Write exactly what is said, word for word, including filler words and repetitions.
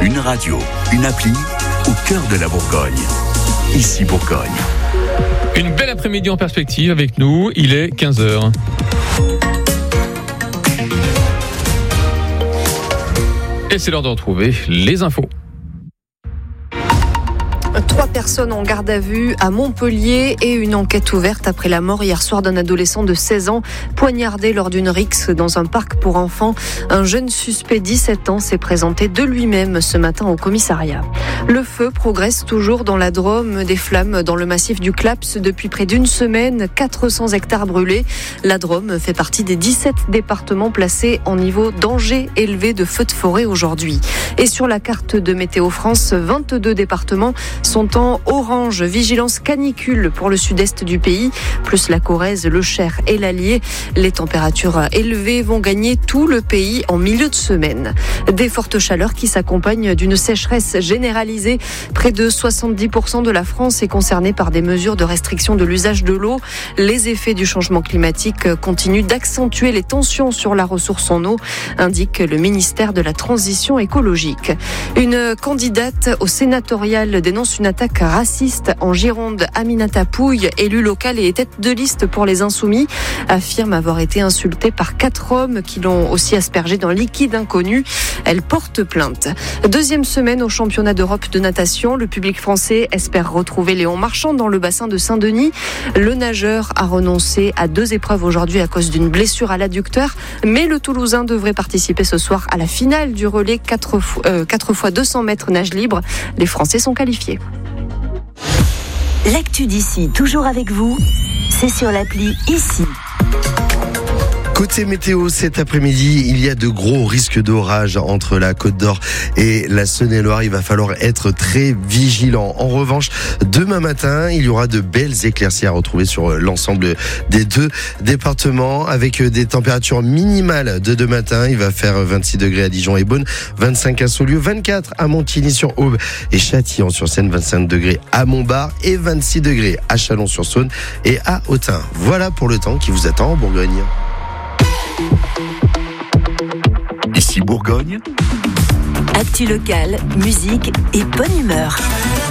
Une radio, une appli au cœur de la Bourgogne. Ici Bourgogne. Une belle après-midi en perspective avec nous, il est quinze heures. Et c'est l'heure de retrouver les infos. Trois personnes en garde à vue à Montpellier et une enquête ouverte après la mort hier soir d'un adolescent de seize ans poignardé lors d'une rixe dans un parc pour enfants. Un jeune suspect dix-sept ans s'est présenté de lui-même ce matin au commissariat. Le feu progresse toujours dans la Drôme, des flammes dans le massif du Claps depuis près d'une semaine, quatre cents hectares brûlés. La Drôme fait partie des dix-sept départements placés en niveau danger élevé de feux de forêt aujourd'hui. Et sur la carte de Météo France, vingt-deux départements sont en orange, vigilance canicule pour le sud-est du pays, plus la Corrèze, le Cher et l'Allier. Les températures élevées vont gagner tout le pays en milieu de semaine. Des fortes chaleurs qui s'accompagnent d'une sécheresse généralisée. Près de soixante-dix pour cent de la France est concernée par des mesures de restriction de l'usage de l'eau. Les effets du changement climatique continuent d'accentuer les tensions sur la ressource en eau, indique le ministère de la Transition écologique. Une candidate au sénatorial dénonce une attaque raciste en Gironde. Aminata Pouille, élue locale et tête de liste pour les Insoumis, affirme avoir été insultée par quatre hommes qui l'ont aussi aspergée d'un liquide inconnu. Elle porte plainte. Deuxième semaine au championnat d'Europe de natation. Le public français espère retrouver Léon Marchand dans le bassin de Saint-Denis. Le nageur a renoncé à deux épreuves aujourd'hui à cause d'une blessure à l'adducteur, mais le Toulousain devrait participer ce soir à la finale du relais quatre fois deux cents mètres nage libre. Les Français sont qualifiés. L'actu d'ici, toujours avec vous, c'est sur l'appli Ici. Côté météo, cet après-midi, il y a de gros risques d'orage entre la Côte d'Or et la Saône-et-Loire. Il va falloir être très vigilant. En revanche, demain matin, il y aura de belles éclaircies à retrouver sur l'ensemble des deux départements avec des températures minimales de demain matin. Il va faire vingt-six degrés à Dijon et Beaune, vingt-cinq à Saulieu, vingt-quatre à Montigny-sur-Aube et Châtillon-sur-Seine, vingt-cinq degrés à Montbard et vingt-six degrés à Chalon-sur-Saône et à Autun. Voilà pour le temps qui vous attend en Bourgogne. Ici Bourgogne. Actu locale, musique et bonne humeur.